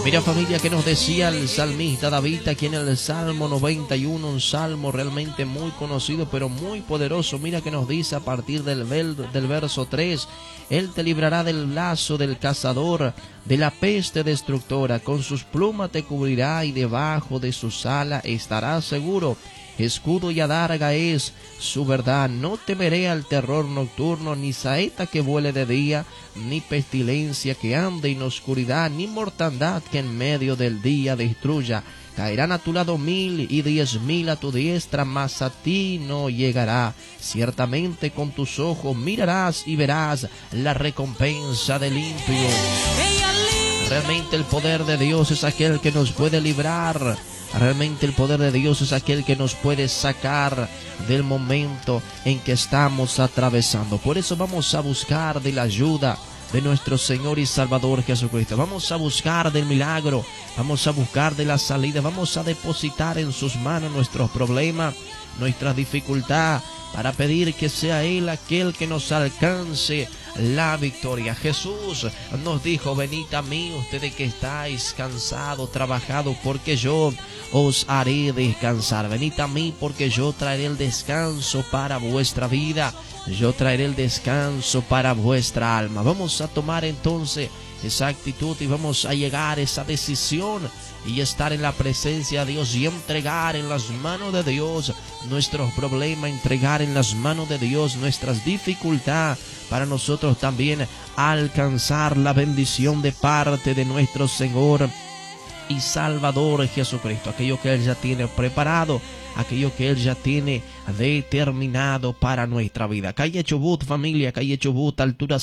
Mira, familia, que nos decía el salmista David aquí en el Salmo 91, un salmo realmente muy conocido pero muy poderoso. Mira que nos dice a partir del verso 3: Él te librará del lazo del cazador, de la peste destructora, con sus plumas te cubrirá y debajo de sus alas estarás seguro. Escudo y adarga es su verdad, no temeré al terror nocturno, ni saeta que vuele de día, ni pestilencia que ande en oscuridad, ni mortandad que en medio del día destruya. Caerán a tu lado 1000 y 10.000 a tu diestra, mas a ti no llegará. Ciertamente con tus ojos mirarás y verás la recompensa del limpio. Realmente el poder de Dios es aquel que nos puede librar. Realmente el poder de Dios es aquel que nos puede sacar del momento en que estamos atravesando. Por eso vamos a buscar de la ayuda de nuestro Señor y Salvador Jesucristo. Vamos a buscar del milagro, vamos a buscar de la salida, vamos a depositar en sus manos nuestros problemas, nuestra dificultad, para pedir que sea Él aquel que nos alcance la victoria. Jesús nos dijo: venid a mí, ustedes que estáis cansados, trabajados, porque yo os haré descansar. Venid a mí, porque yo traeré el descanso para vuestra vida. Yo traeré el descanso para vuestra alma. Vamos a tomar entonces esa actitud y vamos a llegar a esa decisión y estar en la presencia de Dios y entregar en las manos de Dios nuestros problemas, entregar en las manos de Dios nuestras dificultades, para nosotros también alcanzar la bendición de parte de nuestro Señor y Salvador Jesucristo, aquello que Él ya tiene preparado, aquello que Él ya tiene determinado para nuestra vida. Calle Chubut, familia, calle Chubut, altura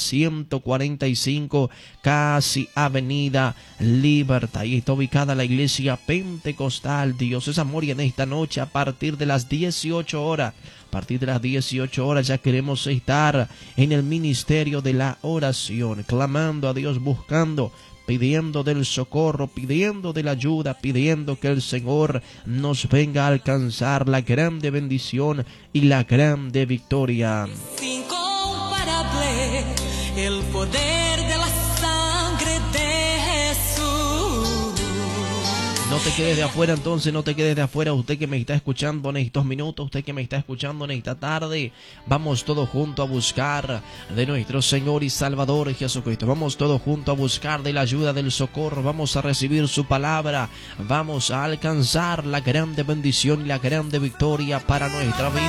145, casi Avenida Libertad. Ahí está ubicada la iglesia pentecostal Dios es Amor, y en esta noche a partir de las 18 horas, ya queremos estar en el ministerio de la oración, clamando a Dios, buscando, pidiendo del socorro, pidiendo de la ayuda, pidiendo que el Señor nos venga a alcanzar la grande bendición y la grande victoria. Incomparable el poder de la sangre de Jesús. No te quedes de afuera, entonces, no te quedes de afuera. Usted que me está escuchando en estos minutos, usted que me está escuchando en esta tarde, vamos todos juntos a buscar de nuestro Señor y Salvador Jesucristo. Vamos todos juntos a buscar de la ayuda, del socorro. Vamos a recibir su palabra. Vamos a alcanzar la grande bendición y la grande victoria para nuestra vida.